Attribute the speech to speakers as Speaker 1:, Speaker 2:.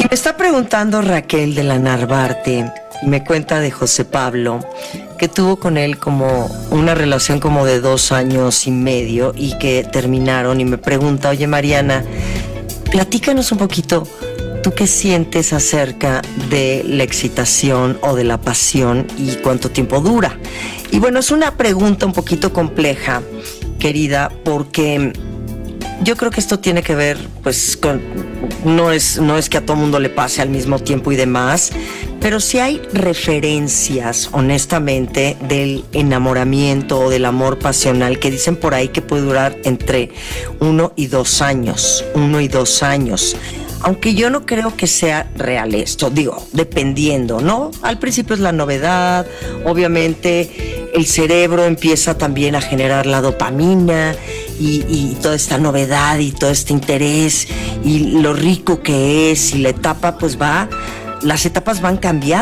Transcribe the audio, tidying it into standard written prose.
Speaker 1: Me está preguntando Raquel de la Narvarte, me cuenta de José Pablo, que tuvo con él como una relación como de 2 años y medio y que terminaron, y me pregunta, oye Mariana, platícanos un poquito, ¿tú qué sientes acerca de la excitación o de la pasión y cuánto tiempo dura? Y bueno, es una pregunta un poquito compleja, querida, porque yo creo que esto tiene que ver, pues, con, no es que a todo mundo le pase al mismo tiempo y demás, pero sí hay referencias, honestamente, del enamoramiento o del amor pasional que dicen por ahí que puede durar entre 1 y 2 años, 1 y 2 años. Aunque yo no creo que sea real esto, digo, dependiendo, ¿no? Al principio es la novedad, obviamente el cerebro empieza también a generar la dopamina y toda esta novedad y todo este interés y lo rico que es, y la etapa pues va, las etapas van cambiando.